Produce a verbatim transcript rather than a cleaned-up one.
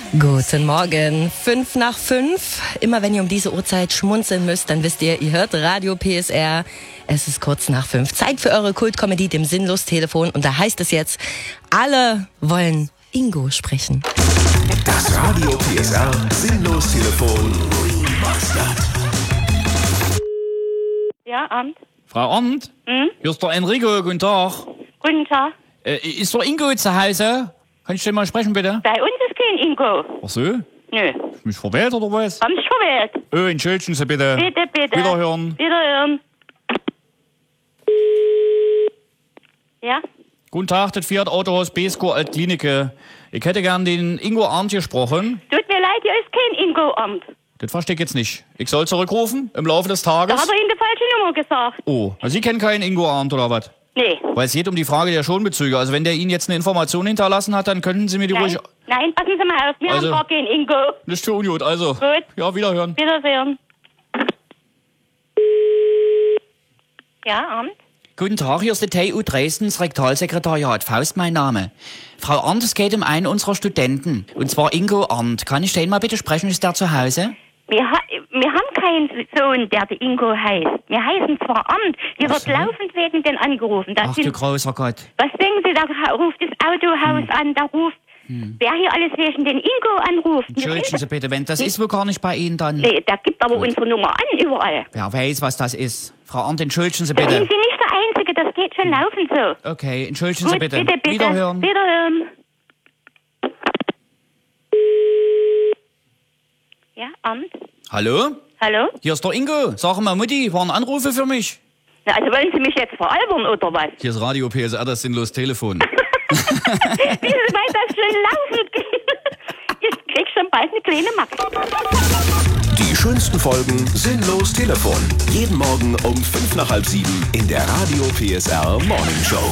Guten Morgen, fünf nach fünf. Immer wenn ihr um diese Uhrzeit schmunzeln müsst, dann wisst ihr, ihr hört Radio P S R. Es ist kurz nach fünf. Zeit für eure Kultkomödie, dem Sinnlos-Telefon. Und da heißt es jetzt, alle wollen Ingo sprechen. Das Radio P S R Sinnlos-Telefon. Ja, Amt. Frau Amt? Hm? Hier ist der Enrico, guten Tag. Guten Tag. Äh, ist der Ingo zu Hause? Kann ich den mal sprechen, bitte? Bei uns ist kein Ingo. Ach so? Nö. Ist mich verwählt oder was? Haben Sie verwählt? Oh, entschuldigen Sie bitte. Bitte, bitte. Wiederhören. Wiederhören. Ja? Guten Tag, das Fiat Autohaus Besko Altklinike. Ich hätte gern den Ingo Arndt gesprochen. Tut mir leid, hier ist kein Ingo-Amt. Das verstehe ich jetzt nicht. Ich soll zurückrufen im Laufe des Da Tages? hat er Ihnen die falsche Nummer gesagt. Oh, also Sie kennen keinen Ingo Arndt oder was? Nee. Weil es geht um die Frage der Schonbezüge. Also wenn der Ihnen jetzt eine Information hinterlassen hat, dann könnten Sie mir die Nein, ruhig... nein, passen Sie mal auf. Wir Also- haben gar keinen Ingo. Das ist schon gut, also. Gut. Ja, wiederhören. Wiedersehen. Ja, Amt. Guten Tag, hier ist der T U Dresden, das Rektalsekretariat. Faust mein Name. Frau Arndt, es geht um einen unserer Studenten. Und zwar Ingo Arndt. Kann ich den mal bitte sprechen? Ist der zu Hause? Wir, ha wir haben keinen Sohn, der der Ingo heißt. Wir heißen zwar Amt. Hier Ach wird so. laufend wegen den angerufen. Das Ach du sind, großer Gott. was denken Sie, da ruft das Autohaus Hm. an, da ruft, wer hier alles wegen den Ingo anruft. Wir Entschuldigen sind- Sie bitte, wenn das ist wohl gar nicht bei Ihnen dann. Nee, der gibt aber unsere Nummer an überall. Wer weiß, was das ist. Frau Arndt, entschuldigen Sie Da bitte. sind Sie nicht der Einzige, das geht schon laufend so. Okay, entschuldigen Gut, Sie bitte. bitte, bitte. Wiederhören. Wiederhören. Ja, Amt. Hallo? Hallo? Hier ist der Ingo. Sag mal, Mutti, waren Anrufe für mich? Na, also wollen Sie mich jetzt veralbern oder was? Hier ist Radio P S R, das Sinnlos-Telefon. Wissen Sie, weil das schon laufend geht. Ich krieg schon bald eine kleine Max. Die schönsten Folgen Sinnlos Telefon. Jeden Morgen um fünf nach halb sieben in der Radio P S R Morning Show.